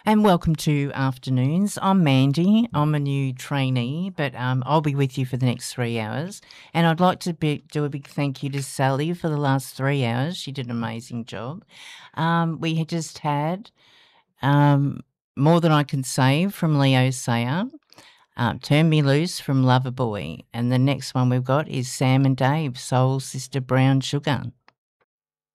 And welcome to Afternoons. I'm Mandy. I'm a new trainee, but I'll be with you for the next 3 hours. And I'd like to do a big thank you to Sally for the last 3 hours. She did an amazing job. We had just had More Than I Can Say from Leo Sayer, Turn Me Loose from Loverboy, and the next one we've got is Sam and Dave, Soul Sister Brown Sugar.